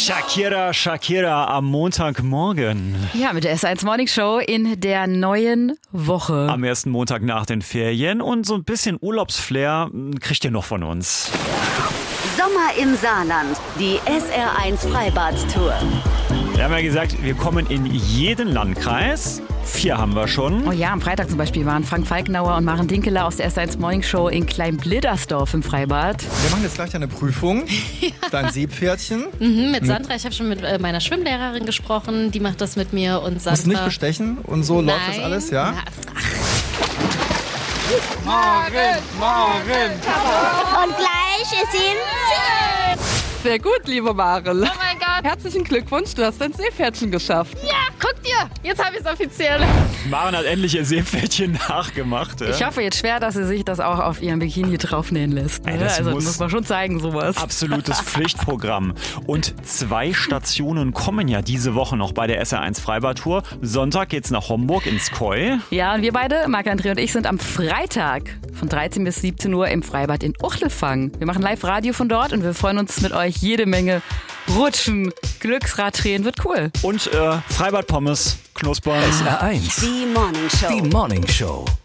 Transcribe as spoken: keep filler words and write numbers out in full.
Shakira, Shakira am Montagmorgen. Ja, mit der S eins Morning Show in der neuen Woche. Am ersten Montag nach den Ferien und so ein bisschen Urlaubsflair kriegt ihr noch von uns. Sommer im Saarland, die S R eins Freibad-Tour. Wir haben ja gesagt, wir kommen in jeden Landkreis. Vier haben wir schon. Oh ja, am Freitag zum Beispiel waren Frank Falkenauer und Maren Dinkeler aus der S eins Morning Show in Kleinblittersdorf im Freibad. Wir machen jetzt gleich eine Prüfung. Ja. Dein Seepferdchen. Mhm, mit Sandra, ich habe schon mit äh, meiner Schwimmlehrerin gesprochen, die macht das mit mir und Sandra. Musst nicht bestechen und so Nein. läuft das alles, ja? Na, Maren, Maren. Und gleich ist sie im Ziel. Sehr gut, liebe Maren. oh mein Gott. Herzlichen Glückwunsch, du hast dein Seepferdchen geschafft. Ja, guck dir, jetzt habe ich es offiziell. Maren hat endlich ihr Seepferdchen nachgemacht. Ja? Ich hoffe jetzt schwer, dass sie sich das auch auf ihrem Bikini draufnähen lässt. Ne? Ey, das also muss muss man schon zeigen, sowas. Absolutes Pflichtprogramm. Und zwei Stationen kommen ja diese Woche noch bei der S R eins Freibad-Tour. Sonntag geht's nach Homburg ins Koi. Ja, und wir beide, Marc-André und ich, sind am Freitag von dreizehn bis siebzehn Uhr im Freibad in Uchtelfang. Wir machen Live-Radio von dort und wir freuen uns mit euch jede Menge Rutschen, Glücksradtränen, wird cool. Und äh, Freibad-Pommes, Knuspern. S R eins. Die Morning Show. Die Morning Show.